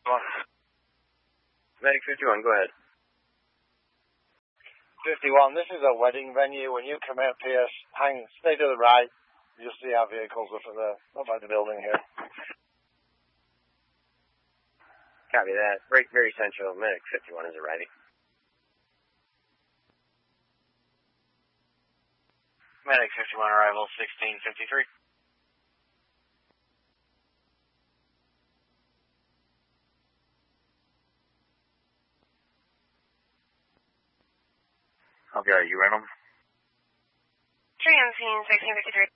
Medic 51, go ahead. 51, this is a wedding venue. When you come out, Pierce, stay to the right. You'll see our vehicles up by the building here. Copy that. Very central. Medic 51 is arriving. Medic 51, arrival 1653. Okay, you in them? Tree on scene, 1653.